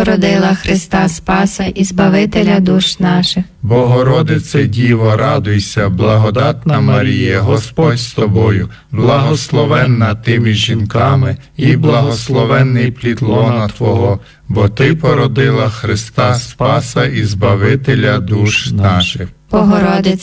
породила Христа Спаса і Збавителя душ наших. Богородице Діво, радуйся, благодатна Марія, Господь з тобою, благословенна ти між жінками, і благословенний плід лона Твого, бо Ти породила Христа Спаса і Збавителя душ наших. Богородице